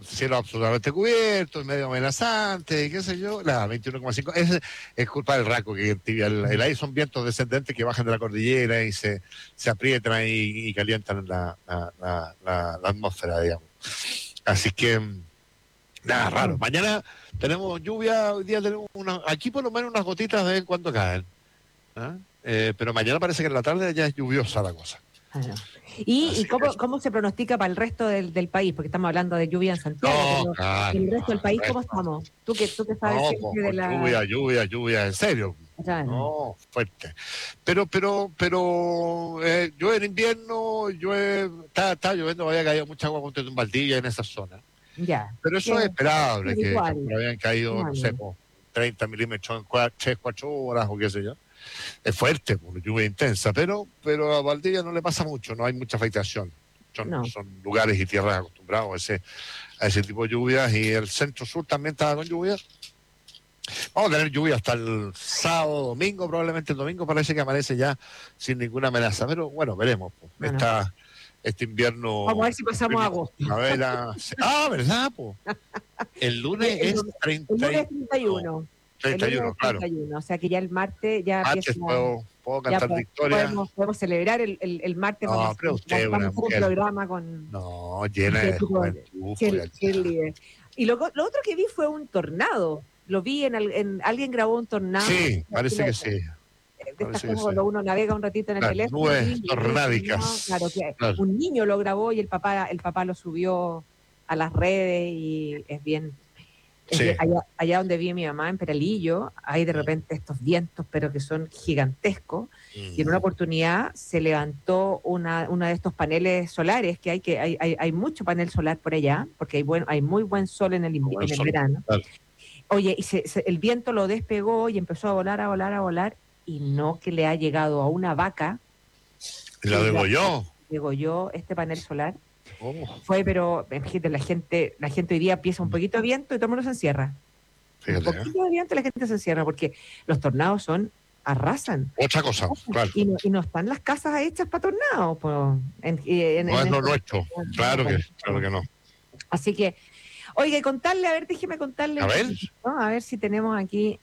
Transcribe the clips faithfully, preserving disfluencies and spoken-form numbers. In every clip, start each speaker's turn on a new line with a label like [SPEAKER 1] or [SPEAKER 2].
[SPEAKER 1] cielo absolutamente cubierto, medio amenazante, qué sé yo, nada, veintiuno coma cinco. Es, es culpa del raco, que tibia. El, el aire son vientos descendentes que bajan de la cordillera y se, se aprietan y, y calientan la, la, la, la, la atmósfera, digamos. Así que, nada raro. Mañana tenemos lluvia, hoy día tenemos una, aquí por lo menos unas gotitas de vez en cuando caen. ¿Ah? Eh, pero mañana parece que en la tarde ya es lluviosa la cosa.
[SPEAKER 2] Claro. ¿Y, y cómo, cómo se pronostica para el resto del, del país? Porque estamos hablando de lluvia en Santiago,
[SPEAKER 1] No,
[SPEAKER 2] pero
[SPEAKER 1] claro,
[SPEAKER 2] ¿en el resto del
[SPEAKER 1] no,
[SPEAKER 2] país
[SPEAKER 1] el
[SPEAKER 2] cómo
[SPEAKER 1] resto.
[SPEAKER 2] estamos? ¿Tú que, tú que sabes
[SPEAKER 1] No,
[SPEAKER 2] siempre
[SPEAKER 1] pues,
[SPEAKER 2] de la...
[SPEAKER 1] lluvia, lluvia, lluvia, en serio.
[SPEAKER 2] Claro.
[SPEAKER 1] No, fuerte. Pero, pero, pero, eh, yo en invierno, yo está, está lloviendo, había caído mucha agua contra un Valdivia en esa zona.
[SPEAKER 2] Ya.
[SPEAKER 1] Pero eso es
[SPEAKER 2] Bien.
[SPEAKER 1] esperable, que,
[SPEAKER 2] Igual.
[SPEAKER 1] que habían caído, no sé,
[SPEAKER 2] Igual.
[SPEAKER 1] po, treinta milímetros en cuatro, tres, cuatro horas o qué sé yo. Es fuerte, por lluvia intensa, pero, pero a Valdivia no le pasa mucho, no hay mucha afectación. Son,
[SPEAKER 2] No.
[SPEAKER 1] son lugares y tierras acostumbrados a ese, a ese tipo de lluvias, y el centro sur también estaba con lluvias. Vamos a tener lluvia hasta el sábado, domingo, probablemente el domingo parece que amanece ya sin ninguna amenaza, pero bueno, veremos. Pues.
[SPEAKER 2] Bueno.
[SPEAKER 1] Esta, este invierno...
[SPEAKER 2] Vamos a ver si pasamos agosto.
[SPEAKER 1] Primavera, ah, ¿verdad? Po? El lunes
[SPEAKER 2] El,
[SPEAKER 1] es treinta,
[SPEAKER 2] el lunes treinta y uno.
[SPEAKER 1] treinta y uno,
[SPEAKER 2] el lunes
[SPEAKER 1] claro.
[SPEAKER 2] treinta y uno, o sea que ya el martes ya
[SPEAKER 1] Antes
[SPEAKER 2] empieza...
[SPEAKER 1] puedo, puedo
[SPEAKER 2] ya
[SPEAKER 1] cantar
[SPEAKER 2] po-
[SPEAKER 1] victoria.
[SPEAKER 2] Podemos, podemos celebrar el, el, el martes.
[SPEAKER 1] No,
[SPEAKER 2] vamos,
[SPEAKER 1] pero usted es
[SPEAKER 2] vamos
[SPEAKER 1] una
[SPEAKER 2] a hacer un
[SPEAKER 1] mujer.
[SPEAKER 2] programa con...
[SPEAKER 1] No, llena
[SPEAKER 2] de
[SPEAKER 1] de
[SPEAKER 2] tipo de
[SPEAKER 1] juventud.
[SPEAKER 2] cheer- cheerleader. Y lo, lo otro que vi fue un tornado. Lo vi en, al- en alguien grabó un tornado.
[SPEAKER 1] Sí, parece que sí.
[SPEAKER 2] De estas
[SPEAKER 1] Parece
[SPEAKER 2] cosas
[SPEAKER 1] que
[SPEAKER 2] cuando
[SPEAKER 1] sí.
[SPEAKER 2] uno navega un ratito en el
[SPEAKER 1] Las
[SPEAKER 2] teléfono.
[SPEAKER 1] nubes
[SPEAKER 2] y- y-
[SPEAKER 1] tornádicas.
[SPEAKER 2] Claro, que
[SPEAKER 1] Claro.
[SPEAKER 2] un niño lo grabó y el papá, el papá lo subió a las redes y es bien. es
[SPEAKER 1] Sí.
[SPEAKER 2] bien- allá, allá donde vi a mi mamá en Peralillo, hay de repente estos vientos, pero que son gigantescos. Y en una oportunidad se levantó una, una de estos paneles solares, que hay que hay, hay, hay mucho panel solar por allá, porque hay buen, hay muy buen sol en el, invi-
[SPEAKER 1] Buen
[SPEAKER 2] en el
[SPEAKER 1] sol,
[SPEAKER 2] verano.
[SPEAKER 1] claro.
[SPEAKER 2] Oye, y se- se- el viento lo despegó y empezó a volar, a volar, a volar, y no que le ha llegado a una vaca,
[SPEAKER 1] ¿Y la
[SPEAKER 2] y
[SPEAKER 1] degolló?
[SPEAKER 2] degolló este panel solar.
[SPEAKER 1] Oh,
[SPEAKER 2] Fue, pero imagínate, la gente, la gente hoy día empieza un poquito de viento y todo el mundo se encierra. Un
[SPEAKER 1] fíjate, ¿eh?
[SPEAKER 2] poquito de viento y la gente se encierra, porque los tornados son, arrasan.
[SPEAKER 1] Otra cosa, claro.
[SPEAKER 2] Y no, y no están las casas hechas para tornados. Pues, en- en-
[SPEAKER 1] No
[SPEAKER 2] en-
[SPEAKER 1] es lo nuestro. Claro que, claro que no.
[SPEAKER 2] Así que, oiga, y contarle, a ver, déjeme contarle.
[SPEAKER 1] A ver.
[SPEAKER 2] ¿no? A ver si tenemos aquí,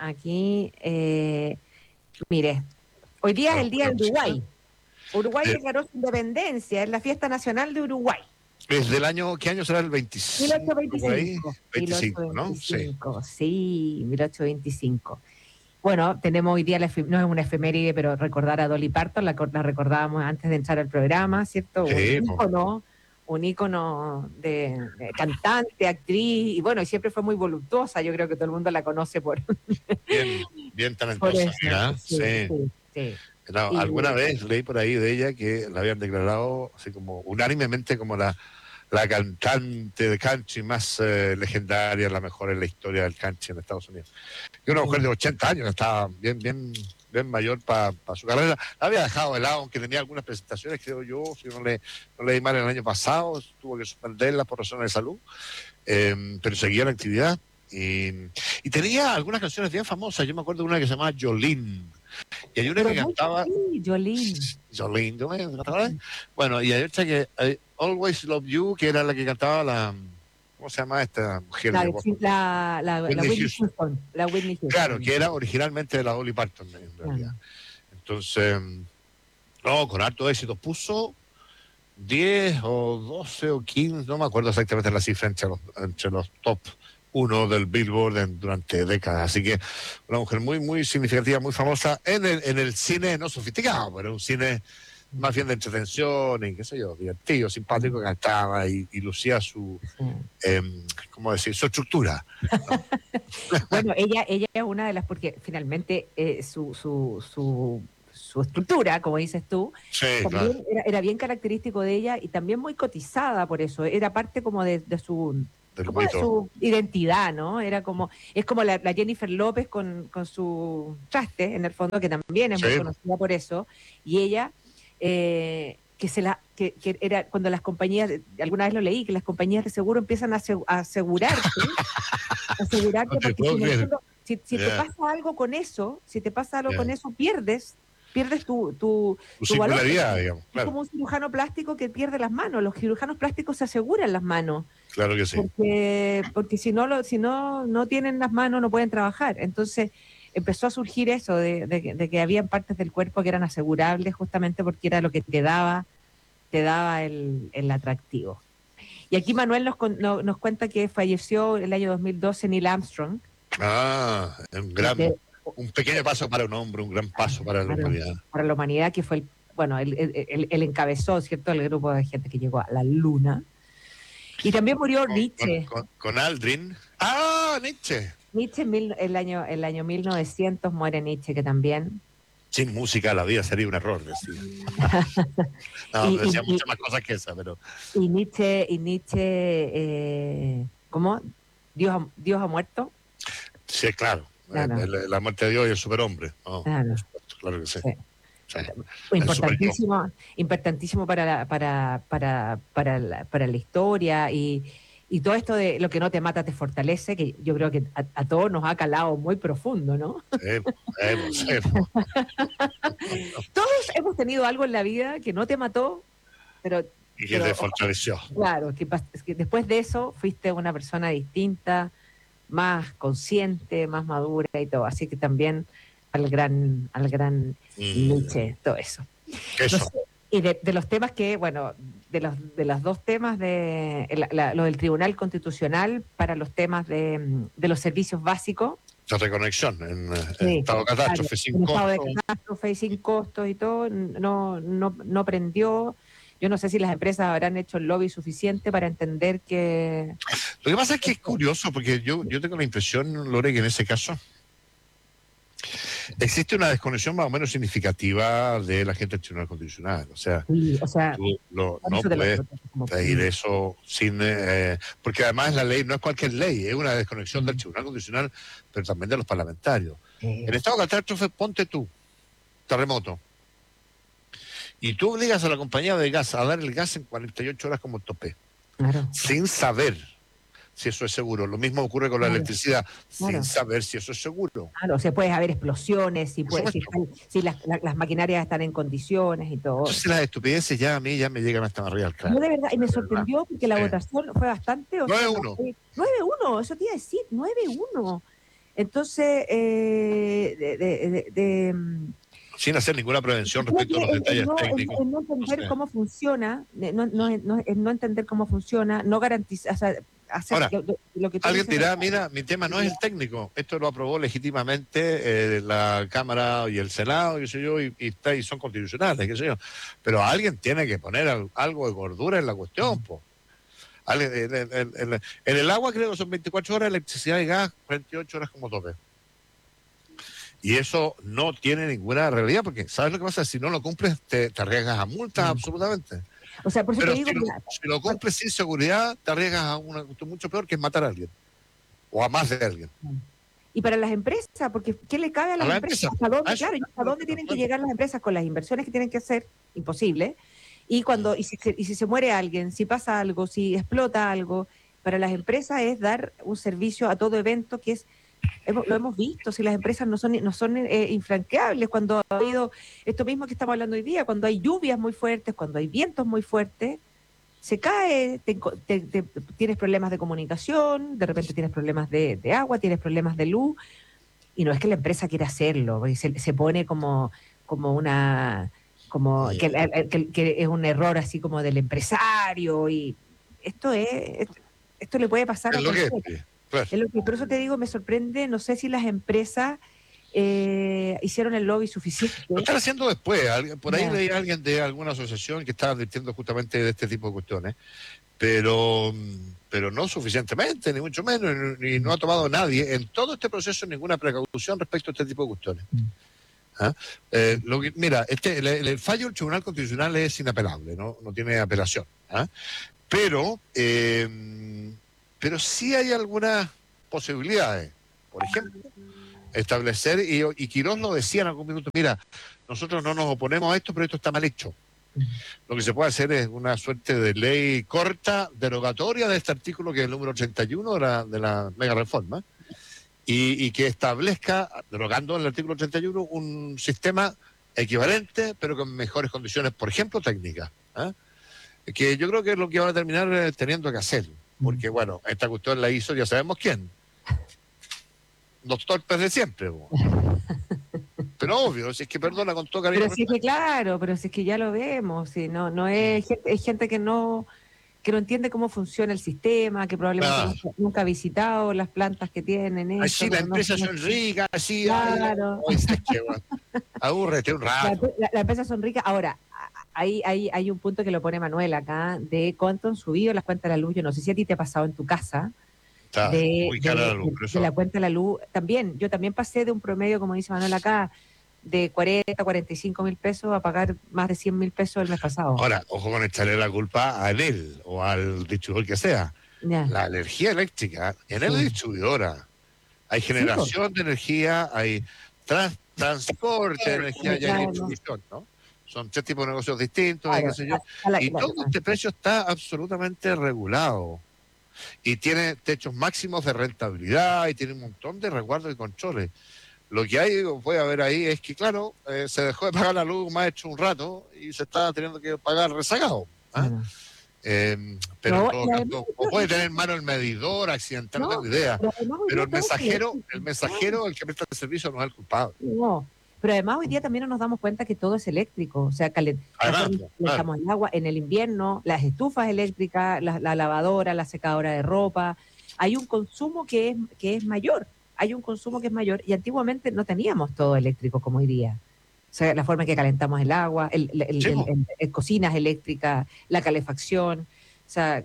[SPEAKER 2] aquí, eh, mire, hoy día es el Día del Uruguay. Uruguay
[SPEAKER 1] Eh.
[SPEAKER 2] declaró su independencia, es la fiesta nacional de Uruguay.
[SPEAKER 1] ¿Desde el año, qué año será el veinticinco?
[SPEAKER 2] mil ochocientos veinticinco.
[SPEAKER 1] veinticinco, ¿no? Sí.
[SPEAKER 2] mil ochocientos veinticinco, sí, mil ochocientos veinticinco. Bueno, tenemos hoy día, la efe- no es una efeméride, pero recordar a Dolly Parton, la, cor- la recordábamos antes de entrar al programa, ¿cierto?
[SPEAKER 1] Sí,
[SPEAKER 2] un
[SPEAKER 1] po.
[SPEAKER 2] ícono, un ícono de, de cantante, actriz, y bueno, y siempre fue muy voluptuosa, yo creo que todo el mundo la conoce por,
[SPEAKER 1] Bien, bien
[SPEAKER 2] por
[SPEAKER 1] talentosa,
[SPEAKER 2] eso.
[SPEAKER 1] mira.
[SPEAKER 2] Sí,
[SPEAKER 1] Sí.
[SPEAKER 2] sí, sí.
[SPEAKER 1] No,
[SPEAKER 2] Y-
[SPEAKER 1] alguna vez leí por ahí de ella que la habían declarado así como unánimemente como la, la cantante de country más eh, legendaria, la mejor en la historia del country en Estados Unidos. Y una mujer de ochenta años, estaba bien, bien, bien mayor para pa su carrera. La había dejado de lado, aunque tenía algunas presentaciones, creo yo, si no le, no le di mal el año pasado, tuvo que suspenderlas por razones de salud, eh, pero seguía la actividad. Y, y tenía algunas canciones bien famosas. Yo me acuerdo de una que se llamaba Jolene. Y hay una
[SPEAKER 2] Pero
[SPEAKER 1] que
[SPEAKER 2] muy-
[SPEAKER 1] cantaba
[SPEAKER 2] sí, Jolene.
[SPEAKER 1] Jolene, ¿no? ¿Te acuerdas? Bueno, y hay otra que eh, Always Love You, que era la que cantaba la, ¿cómo se llama esta mujer?
[SPEAKER 2] La,
[SPEAKER 1] de
[SPEAKER 2] de-
[SPEAKER 1] Boston?
[SPEAKER 2] la, la, la
[SPEAKER 1] Whitney
[SPEAKER 2] Whitney
[SPEAKER 1] Houston.
[SPEAKER 2] Houston. La Whitney Houston.
[SPEAKER 1] Claro, que era originalmente de la Dolly Parton, en realidad. Entonces, no, con harto éxito. Puso diez o doce o quince, no me acuerdo exactamente la cifra entre los, entre los top uno del Billboard en- durante décadas. Así que una mujer muy, muy significativa, muy famosa en el, en el cine no sofisticado, pero un cine más bien de entretención y qué sé yo, divertido, simpático, cantaba y, y lucía su,
[SPEAKER 2] Sí.
[SPEAKER 1] eh, ¿cómo decir?, su estructura.
[SPEAKER 2] Bueno, ella, ella es una de las, porque finalmente eh, su, su, su, su estructura, como dices tú,
[SPEAKER 1] Sí,
[SPEAKER 2] también
[SPEAKER 1] claro.
[SPEAKER 2] era, era bien característico de ella y también muy cotizada por eso. Era parte como de, de su
[SPEAKER 1] Del
[SPEAKER 2] como de
[SPEAKER 1] mito.
[SPEAKER 2] su identidad, ¿no? Era como, es como la, la Jennifer López con, con su traste, en el fondo, que también es muy
[SPEAKER 1] Sí.
[SPEAKER 2] conocida por eso, y ella, eh, que se la, que, que era cuando las compañías, alguna vez lo leí, que las compañías de seguro empiezan a, asegu- a asegurarte, asegurarte,
[SPEAKER 1] No te
[SPEAKER 2] porque
[SPEAKER 1] puedo
[SPEAKER 2] si, en el
[SPEAKER 1] creer.
[SPEAKER 2] fondo, si, si te
[SPEAKER 1] Yeah.
[SPEAKER 2] pasa algo con eso, si te pasa algo
[SPEAKER 1] Yeah.
[SPEAKER 2] con eso, pierdes pierdes tu, tu,
[SPEAKER 1] Tu
[SPEAKER 2] tu valor.
[SPEAKER 1] singularidad, digamos,
[SPEAKER 2] Es
[SPEAKER 1] claro.
[SPEAKER 2] como un cirujano plástico que pierde las manos. Los cirujanos plásticos se aseguran las manos.
[SPEAKER 1] Claro que sí.
[SPEAKER 2] Porque, porque si no lo, si no, no tienen las manos, no pueden trabajar. Entonces empezó a surgir eso de, de, de que habían partes del cuerpo que eran asegurables justamente porque era lo que te daba, te daba el, el atractivo. Y aquí Manuel nos, no, nos cuenta que falleció el año dos mil doce Neil Armstrong.
[SPEAKER 1] Ah, un gran,
[SPEAKER 2] De,
[SPEAKER 1] un pequeño paso para un hombre, un gran paso para la
[SPEAKER 2] para,
[SPEAKER 1] humanidad.
[SPEAKER 2] Para la humanidad, que fue el, bueno, él, él, él encabezó, ¿cierto?, el grupo de gente que llegó a la luna. Y también murió
[SPEAKER 1] Con,
[SPEAKER 2] Nietzsche.
[SPEAKER 1] Con, con, con Aldrin. ¡Ah, Nietzsche!
[SPEAKER 2] Nietzsche, mil, el, año, el año mil novecientos muere Nietzsche, que también...
[SPEAKER 1] Sin música la vida sería un error, decía. No,
[SPEAKER 2] y,
[SPEAKER 1] decía
[SPEAKER 2] y,
[SPEAKER 1] muchas más cosas que esa, pero...
[SPEAKER 2] Y Nietzsche, y Nietzsche eh, ¿cómo? ¿Dios ha, ¿Dios ha muerto?
[SPEAKER 1] Sí, claro.
[SPEAKER 2] Claro.
[SPEAKER 1] La, la muerte de Dios y el superhombre. No,
[SPEAKER 2] claro.
[SPEAKER 1] claro que sí.
[SPEAKER 2] sí.
[SPEAKER 1] Sí.
[SPEAKER 2] Importantísimo, importantísimo para la, para, para, para, la, para la historia y, y todo esto de lo que no te mata te fortalece, que yo creo que a, a todos nos ha calado muy profundo, ¿no?
[SPEAKER 1] Sí, sí, sí.
[SPEAKER 2] Todos hemos tenido algo en la vida que no te mató, pero...
[SPEAKER 1] Y que pero, te fortaleció.
[SPEAKER 2] Claro, que, que después de eso fuiste una persona distinta, más consciente, más madura y todo. Así que también al gran, al gran mm. Nietzsche, todo eso.
[SPEAKER 1] Eso.
[SPEAKER 2] No sé, y de, de los temas que, bueno, de los de los dos temas de la, la, lo del Tribunal Constitucional para los temas de, de los servicios básicos.
[SPEAKER 1] La reconexión en, sí, en estado de catástrofe, claro, sin
[SPEAKER 2] en
[SPEAKER 1] costo.
[SPEAKER 2] estado de catástrofe y sin costos y todo, no, no, no prendió. Yo no sé si las empresas habrán hecho el lobby suficiente para entender que...
[SPEAKER 1] Lo que pasa es que es curioso, porque yo, yo tengo la impresión, Lore, que en ese caso existe una desconexión más o menos significativa de la gente del Tribunal Constitucional. O sea,
[SPEAKER 2] sí, o sea
[SPEAKER 1] tú lo, no puedes pedir eso sin... Eh, porque además la ley no es cualquier ley, es una desconexión del Tribunal Constitucional, pero también de los parlamentarios. Sí. En estado de catástrofe, ponte tú, terremoto. Y tú obligas a la compañía de gas a dar el gas en cuarenta y ocho horas como tope, claro, sin saber si eso es seguro. Lo mismo ocurre con la claro. electricidad, claro. sin saber si eso es seguro.
[SPEAKER 2] Claro, o sea, puede haber explosiones, si, puede, si, si las, la, las maquinarias están en condiciones y todo.
[SPEAKER 1] Entonces las estupideces ya a mí ya me llegan hasta arriba al cráneo.
[SPEAKER 2] No, de verdad, y me sorprendió porque la sí. votación fue bastante...
[SPEAKER 1] nueve uno.
[SPEAKER 2] nueve uno, eso te iba a decir, nueve uno. Entonces, eh, de... de, de, de
[SPEAKER 1] sin hacer ninguna prevención respecto a los detalles
[SPEAKER 2] no,
[SPEAKER 1] técnicos.
[SPEAKER 2] El, el no entender o sea. cómo funciona, no, no, no, el no entender cómo funciona, no garantizar, o sea, hacer
[SPEAKER 1] Ahora,
[SPEAKER 2] lo, lo que tú
[SPEAKER 1] alguien dirá,
[SPEAKER 2] no,
[SPEAKER 1] mira, mi tema no es el técnico, esto lo aprobó legítimamente eh, la Cámara y el Senado, qué sé yo, y, y, y son constitucionales, qué sé yo, pero alguien tiene que poner algo de gordura en la cuestión, po. En el, en, el, en el agua creo que son veinticuatro horas, electricidad y gas, cuarenta y ocho horas como tope. Y eso no tiene ninguna realidad, porque ¿sabes lo que pasa? Si no lo cumples, te, te arriesgas a multas, mm. absolutamente.
[SPEAKER 2] O sea, por eso
[SPEAKER 1] Pero
[SPEAKER 2] te digo,
[SPEAKER 1] si, lo, si lo cumples sin seguridad, te arriesgas a una cuestión mucho peor, que es matar a alguien. O a más de alguien.
[SPEAKER 2] Y para las empresas, porque ¿qué le cabe a las
[SPEAKER 1] a la
[SPEAKER 2] empresas?
[SPEAKER 1] Empresa.
[SPEAKER 2] ¿Hasta dónde,
[SPEAKER 1] ah,
[SPEAKER 2] claro, ¿hasta dónde tienen que llegar las empresas con las inversiones que tienen que hacer? Imposible. Y cuando y si, y si se muere alguien, si pasa algo, si explota algo, para las empresas es dar un servicio a todo evento que es... Hemos, lo hemos visto, si las empresas no son, no son eh, infranqueables, cuando ha habido esto mismo que estamos hablando hoy día, cuando hay lluvias muy fuertes, cuando hay vientos muy fuertes, se cae, te, te, te, tienes problemas de comunicación, de repente tienes problemas de, de agua, tienes problemas de luz, y no es que la empresa quiera hacerlo, se, se pone como, como una, como que, que, que es un error así como del empresario, y esto es, esto, esto le puede pasar
[SPEAKER 1] es
[SPEAKER 2] a
[SPEAKER 1] lo que
[SPEAKER 2] cualquiera.
[SPEAKER 1] Claro.
[SPEAKER 2] Es lo que, por eso te digo, me sorprende, no sé si las empresas eh, hicieron el lobby suficiente.
[SPEAKER 1] Lo están haciendo después, por ahí yeah. leí a alguien de alguna asociación que estaba advirtiendo justamente de este tipo de cuestiones, pero, pero no suficientemente, ni mucho menos, ni no ha tomado nadie en todo este proceso ninguna precaución respecto a este tipo de cuestiones. ¿Ah? Eh, lo que, mira, este, el, el fallo del Tribunal Constitucional es inapelable, no, no tiene apelación, ¿ah? pero... Eh, Pero sí hay algunas posibilidades. Por ejemplo, establecer, y, y Quirós lo decía en algún minuto, mira, nosotros no nos oponemos a esto, pero esto está mal hecho. Lo que se puede hacer es una suerte de ley corta, derogatoria de este artículo, que es el número ochenta y uno de la, de la mega reforma, y, y que establezca, derogando el artículo ochenta y uno, un sistema equivalente, pero con mejores condiciones, por ejemplo, técnicas. ¿Ah? Que yo creo que es lo que van a terminar eh, teniendo que hacer. Porque, bueno, esta cuestión la hizo, ya sabemos quién. Los torpes de siempre. Bo. Pero obvio, si es que perdona con todo cariño.
[SPEAKER 2] Pero sí que claro, pero si es que ya lo vemos, si no, no es gente, es gente que no, que no entiende cómo funciona el sistema, que probablemente
[SPEAKER 1] Ah.
[SPEAKER 2] nunca, nunca ha visitado las plantas que tienen. Eso,
[SPEAKER 1] Así las
[SPEAKER 2] no,
[SPEAKER 1] empresas
[SPEAKER 2] no,
[SPEAKER 1] son ricas, así.
[SPEAKER 2] Claro.
[SPEAKER 1] Ay, ay, qué bueno. Abúrrete un
[SPEAKER 2] La,
[SPEAKER 1] rato.
[SPEAKER 2] la, la empresa son ricas. Ahora, hay, hay, hay un punto que lo pone Manuel acá, de cuánto han subido las cuentas de la luz. Yo no sé si a ti te ha pasado en tu casa.
[SPEAKER 1] Está
[SPEAKER 2] De,
[SPEAKER 1] muy cara
[SPEAKER 2] de,
[SPEAKER 1] la luz,
[SPEAKER 2] de,
[SPEAKER 1] por eso.
[SPEAKER 2] de la cuenta de la luz. También, yo también pasé de un promedio, como dice Manuel acá, de cuarenta, cuarenta y cinco mil pesos a pagar más de cien mil pesos el mes pasado.
[SPEAKER 1] Ahora, ojo con echarle la culpa a él o al distribuidor que sea.
[SPEAKER 2] Ya.
[SPEAKER 1] La energía eléctrica en
[SPEAKER 2] Sí.
[SPEAKER 1] la distribuidora. Hay generación sí, de energía, hay trans, transporte de energía y hay distribución, ¿no? Son tres tipos de negocios distintos, claro, y qué sé yo. A la, y todo la, este precio está absolutamente regulado. Y tiene techos máximos de rentabilidad y tiene un montón de resguardos y controles. Lo que hay, puede haber ahí, es que, claro, eh, se dejó de pagar la luz más hecho un rato y se está teniendo que pagar rezagado. ¿Ah? Uh-huh. Eh, pero no, en todo caso, además, o puede tener en mano el medidor accidental, no, no tengo idea. Pero, pero el mensajero, el mensajero, el que presta el servicio, no es el culpable.
[SPEAKER 2] No, pero además hoy día también no nos damos cuenta que todo es eléctrico. O sea, calent-
[SPEAKER 1] además,
[SPEAKER 2] calentamos claro. el agua en el invierno, las estufas eléctricas, la, la lavadora, la secadora de ropa. Hay un consumo que es, que es mayor. Hay un consumo que es mayor y antiguamente no teníamos todo eléctrico como hoy día. O sea, la forma en que calentamos el agua, el, el, el, el, el, el cocinas eléctricas, la calefacción, o sea...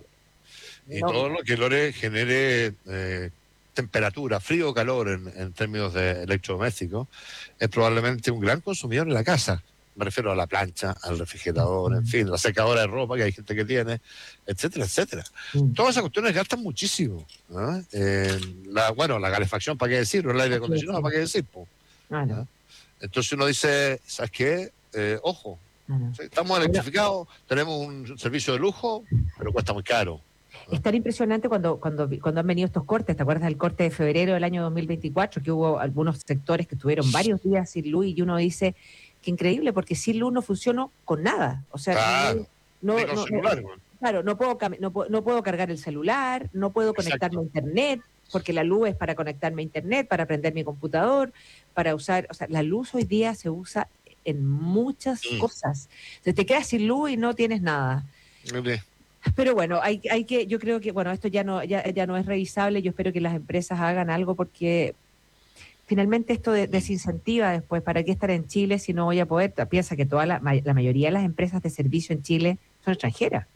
[SPEAKER 1] Y
[SPEAKER 2] no,
[SPEAKER 1] todo lo que Lore genere eh, temperatura, frío o calor en, en términos de electrodomésticos, es probablemente un gran consumidor en la casa. Me refiero a la plancha, al refrigerador, en fin, la secadora de ropa que hay gente que tiene, etcétera, etcétera. Mm. Todas esas cuestiones gastan muchísimo. ¿No? Eh, la, bueno, la calefacción, ¿para qué decir? El aire acondicionado, ¿para qué decir? Po? Ah, no. Entonces uno dice, ¿sabes qué? Eh, ojo, ah, no. ¿sí? Estamos electrificados, tenemos un servicio de lujo, pero cuesta muy caro.
[SPEAKER 2] Es tan impresionante cuando, cuando, cuando han venido estos cortes. ¿Te acuerdas del corte de febrero del año dos mil veinticuatro? Que hubo algunos sectores que estuvieron varios días sin luz y uno dice... Qué increíble, porque sin luz no funciono con nada. O sea,
[SPEAKER 1] claro,
[SPEAKER 2] no,
[SPEAKER 1] ni con
[SPEAKER 2] no,
[SPEAKER 1] celular,
[SPEAKER 2] no, claro, no puedo, no, puedo, no puedo cargar el celular, no puedo conectarme Exacto. a internet, porque la luz es para conectarme a internet, para prender mi computador, para usar, o sea, la luz hoy día se usa en muchas mm. cosas. Entonces te quedas sin luz y no tienes nada.
[SPEAKER 1] Okay.
[SPEAKER 2] Pero bueno, hay, hay que, yo creo que, bueno, esto ya no, ya, ya no es revisable. Yo espero que las empresas hagan algo porque finalmente esto de, desincentiva después. ¿Para qué estar en Chile si no voy a poder? Piensa que toda la, la mayoría de las empresas de servicio en Chile son extranjeras.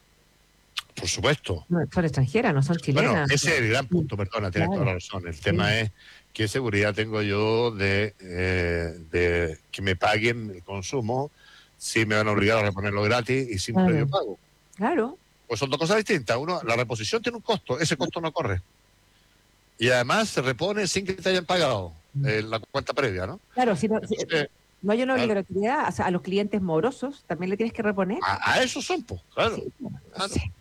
[SPEAKER 1] Por supuesto.
[SPEAKER 2] No, son extranjeras, no son chilenas.
[SPEAKER 1] Bueno, ese es el gran punto, perdona, tienes claro. toda la razón. El tema sí. es qué seguridad tengo yo de, eh, de que me paguen el consumo si me van a obligar a reponerlo gratis y sin
[SPEAKER 2] claro.
[SPEAKER 1] previo pago.
[SPEAKER 2] Claro.
[SPEAKER 1] Pues son dos cosas distintas. Uno, la reposición tiene un costo, ese costo no corre. Y además se repone sin que te hayan pagado eh, la cuenta previa, ¿no?
[SPEAKER 2] Claro, si no,
[SPEAKER 1] Entonces,
[SPEAKER 2] si, no hay una obligatoriedad, claro. O sea, a los clientes morosos también le tienes que reponer.
[SPEAKER 1] A, a esos son, pues, claro.
[SPEAKER 2] Sí, bueno,
[SPEAKER 1] claro.
[SPEAKER 2] Sí.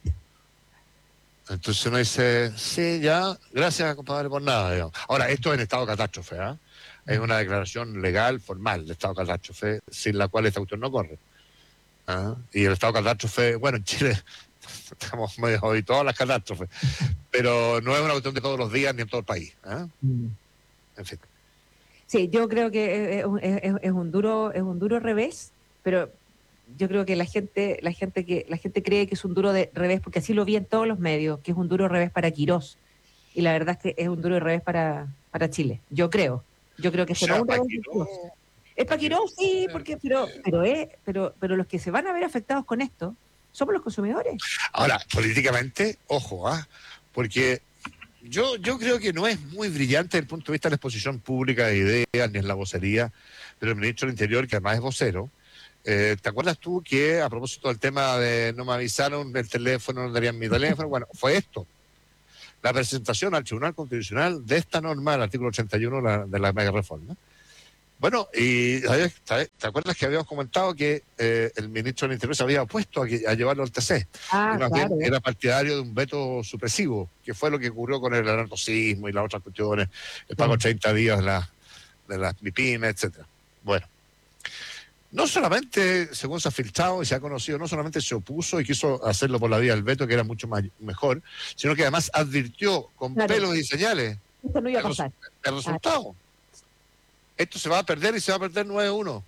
[SPEAKER 1] Entonces uno dice, sí, ya, gracias, compadre, por nada, digamos. Ahora, esto es en estado de catástrofe, ¿eh? Es una declaración legal, formal, de estado de catástrofe, sin la cual esta cuestión no corre. ¿Ah? Y el estado de catástrofe, bueno, en Chile estamos medio habituados a las catástrofes, pero no es una cuestión de todos los días ni en todo el país. ¿Eh?
[SPEAKER 2] Mm.
[SPEAKER 1] En fin.
[SPEAKER 2] Sí, yo creo que es, es, es un duro, es un duro revés, pero yo creo que la gente, la gente que, la gente cree que es un duro de revés, porque así lo vi en todos los medios, que es un duro revés para Quirós. Y la verdad es que es un duro revés para, para Chile. Yo creo. Yo creo que será un revés. Es para Quirós, sí, porque, pero, pero, es, pero, pero los que se van a ver afectados con esto somos los consumidores.
[SPEAKER 1] Ahora, políticamente, ojo, ¿ah? ¿eh? Porque yo, yo creo que no es muy brillante desde el punto de vista de la exposición pública de ideas ni en la vocería, pero el ministro del Interior, que además es vocero, eh, ¿te acuerdas tú que a propósito del tema de no me avisaron del teléfono, no darían mi teléfono? Bueno, fue esto. La presentación al Tribunal Constitucional de esta norma, el artículo ochenta y uno la, de la mega reforma. Bueno, y ¿te acuerdas que habíamos comentado que eh, el ministro del Interior se había opuesto a, que, a llevarlo al T C?
[SPEAKER 2] Ah,
[SPEAKER 1] y más
[SPEAKER 2] claro.
[SPEAKER 1] bien era partidario de un veto supresivo, que fue lo que ocurrió con el anarcosismo y las otras cuestiones, el pago sí. treinta días de, la, de las MIPYMES, etcétera. Bueno, no solamente, según se ha filtrado y se ha conocido, no solamente se opuso y quiso hacerlo por la vía del veto, que era mucho más, mejor, sino que además advirtió con
[SPEAKER 2] Claro,
[SPEAKER 1] pelos y señales
[SPEAKER 2] esto no iba a
[SPEAKER 1] el, resu-
[SPEAKER 2] pasar.
[SPEAKER 1] el
[SPEAKER 2] Ah,
[SPEAKER 1] resultado. Esto se va a perder y se va a perder nueve uno.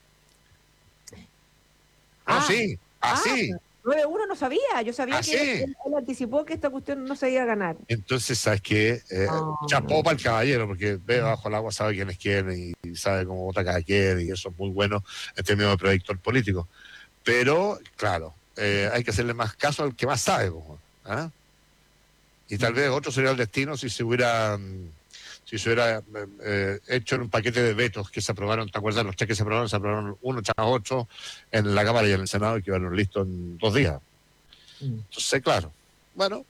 [SPEAKER 1] No,
[SPEAKER 2] ah,
[SPEAKER 1] sí,
[SPEAKER 2] ah,
[SPEAKER 1] así,
[SPEAKER 2] nueve uno no sabía. Yo sabía que
[SPEAKER 1] así.
[SPEAKER 2] él, él anticipó que esta cuestión no se iba a ganar.
[SPEAKER 1] Entonces, ¿sabes qué? Eh,
[SPEAKER 2] No,
[SPEAKER 1] chapó
[SPEAKER 2] no,
[SPEAKER 1] para el caballero, porque ve bajo el agua, sabe quién es quién y, y sabe cómo vota cada quien, y eso es muy bueno en términos de proyector político. Pero, claro, eh, hay que hacerle más caso al que más sabe, po, ¿ah? Y tal vez otro sería el destino si se hubiera mm, si se hubiera eh, eh, hecho en un paquete de vetos que se aprobaron. ¿Te acuerdas? Los tres que se aprobaron, se aprobaron uno tras ocho en la Cámara y en el Senado, y quedaron listos en dos días.
[SPEAKER 2] Mm.
[SPEAKER 1] Entonces, claro, bueno,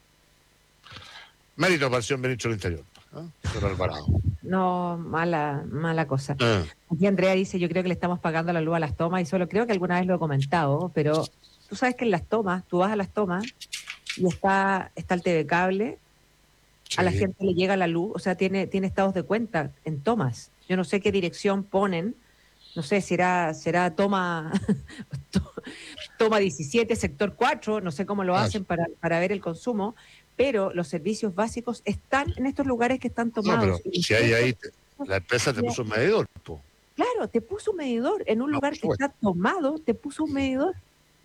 [SPEAKER 1] mérito para el señor ministro del Interior, ¿ah? Señor Alvarado.
[SPEAKER 2] No, mala, mala cosa.
[SPEAKER 1] Ah,
[SPEAKER 2] Aquí Andrea dice, yo creo que le estamos pagando la luz a las tomas y solo creo que alguna vez lo he comentado, pero tú sabes que en las tomas, tú vas a las tomas y está, está el T V cable, a la
[SPEAKER 1] sí.
[SPEAKER 2] gente le llega la luz, o sea, tiene, tiene estados de cuenta en tomas. Yo no sé qué dirección ponen, no sé, será, será toma, to- toma diecisiete, sector cuatro, no sé cómo lo
[SPEAKER 1] Ah,
[SPEAKER 2] hacen para, para ver el consumo, pero los servicios básicos están en estos lugares que están
[SPEAKER 1] no, pero
[SPEAKER 2] tomados. Y
[SPEAKER 1] si hay
[SPEAKER 2] usted,
[SPEAKER 1] ahí, te- la empresa te puso un medidor, po.
[SPEAKER 2] claro, te puso un medidor en un
[SPEAKER 1] No, por
[SPEAKER 2] lugar que
[SPEAKER 1] supuesto.
[SPEAKER 2] está tomado, te puso un medidor.